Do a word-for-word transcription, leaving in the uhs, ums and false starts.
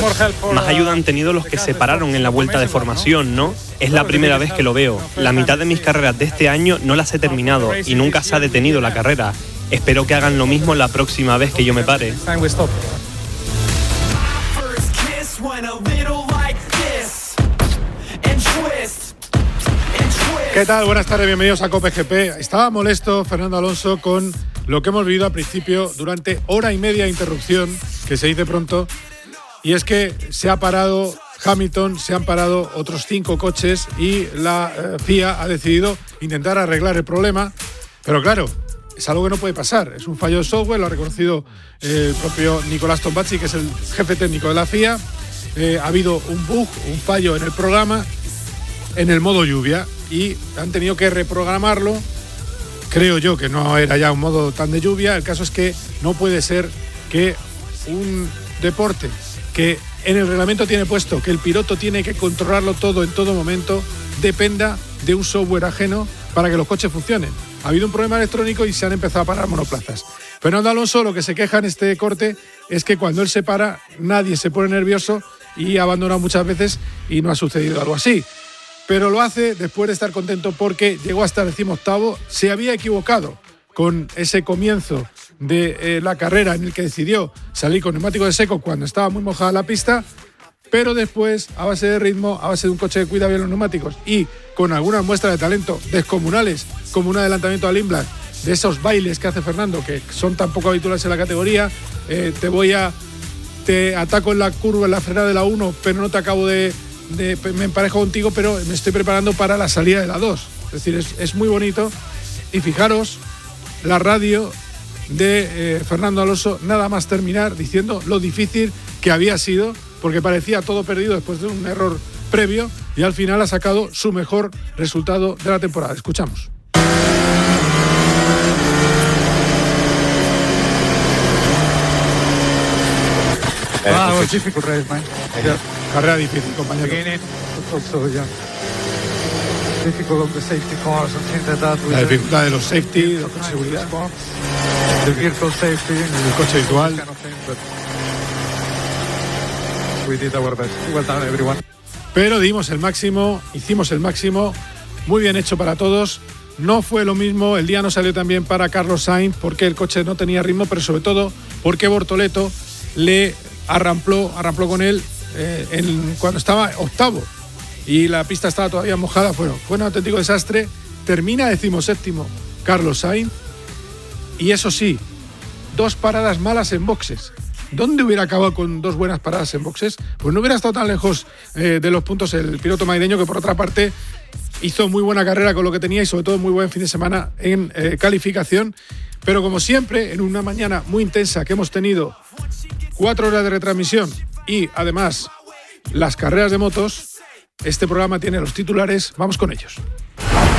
Más ayuda han tenido los que se pararon en la vuelta de formación, ¿no? Es la primera vez que lo veo. La mitad de mis carreras de este año no las he terminado y nunca se ha detenido la carrera. Espero que hagan lo mismo la próxima vez que yo me pare. ¿Qué tal? Buenas tardes, bienvenidos a Cope G P. Estaba molesto Fernando Alonso con lo que hemos vivido al principio durante hora y media de interrupción, que se dice pronto, y es que se ha parado Hamilton, se han parado otros cinco coches y la eh, F I A ha decidido intentar arreglar el problema, pero claro, es algo que no puede pasar, es un fallo de software, lo ha reconocido eh, el propio Nicolás Tombazzi, que es el jefe técnico de la F I A. Eh, ha habido un bug, un fallo en el programa, en el modo lluvia, y han tenido que reprogramarlo. Creo yo que no era ya un modo tan de lluvia. El caso es que no puede ser que un deporte que en el reglamento tiene puesto que el piloto tiene que controlarlo todo en todo momento dependa de un software ajeno para que los coches funcionen. Ha habido un problema electrónico y se han empezado a parar monoplazas. Fernando Alonso lo que se queja en este corte es que cuando él se para nadie se pone nervioso y ha abandonado muchas veces y no ha sucedido algo así. Pero lo hace después de estar contento porque llegó hasta el decimoctavo, se había equivocado con ese comienzo de eh, la carrera en el que decidió salir con neumáticos de seco cuando estaba muy mojada la pista, pero después, a base de ritmo, a base de un coche que cuida bien los neumáticos y con algunas muestras de talento descomunales, como un adelantamiento al Limblad, de esos bailes que hace Fernando, que son tan poco habituales en la categoría, eh, te voy a... te ataco en la curva, en la frenada de la uno, pero no te acabo de... De, me emparejo contigo, pero me estoy preparando para la salida de la dos. Es decir, es, es muy bonito. Y fijaros, la radio de eh, Fernando Alonso, nada más terminar, diciendo lo difícil que había sido, porque parecía todo perdido después de un error previo, y al final ha sacado su mejor resultado de la temporada. Escuchamos. Ah, it was difficult race, man. Yeah. Carrera difícil, compañero. Beginning, also, yeah. Difficult of the safety cars and things like that. La dificultad de los safety, de la seguridad. The virtual safety. El coche virtual. Kind of thing, but we did our best. Well done, everyone. Pero dimos el máximo, hicimos el máximo. Muy bien hecho para todos. No fue lo mismo, el día no salió tan bien para Carlos Sainz porque el coche no tenía ritmo, pero sobre todo porque Bortoleto le arrampló, arrampló con él eh, en, cuando estaba octavo y la pista estaba todavía mojada. Bueno, fue un auténtico desastre. Termina decimoséptimo Carlos Sainz y eso sí, dos paradas malas en boxes. ¿Dónde hubiera acabado con dos buenas paradas en boxes? Pues no hubiera estado tan lejos eh, de los puntos el piloto madrileño, que por otra parte hizo muy buena carrera con lo que tenía y sobre todo muy buen fin de semana en eh, calificación. Pero como siempre, en una mañana muy intensa que hemos tenido cuatro horas de retransmisión y además las carreras de motos, este programa tiene los titulares. Vamos con ellos.